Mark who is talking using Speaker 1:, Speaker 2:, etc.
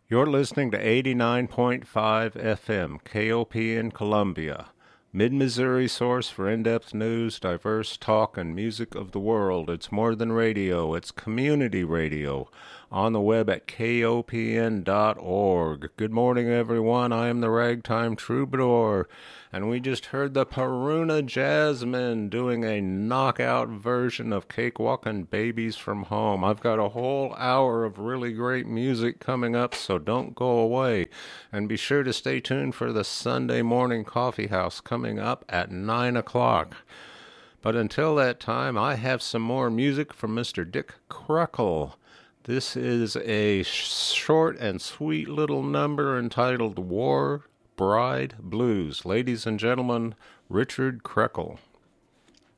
Speaker 1: You're listening to 89.5 FM, KOP in Columbia. Mid-Missouri source for in-depth news, diverse talk, and music of the world. It's more than radio, it's community radio. On the web at kopn.org. Good morning, everyone. I am the Ragtime Troubadour, and we just heard the Peruna Jasmine doing a knockout version of Cakewalkin' Babies from Home. I've got a whole hour of really great music coming up, so don't go away. And be sure to stay tuned for the Sunday Morning Coffee House coming up at 9 o'clock. But until that time, I have some more music from Mr. Dick Kreckle. This is a short and sweet little number entitled War Bride Blues. Ladies and gentlemen, Richard Kreckle.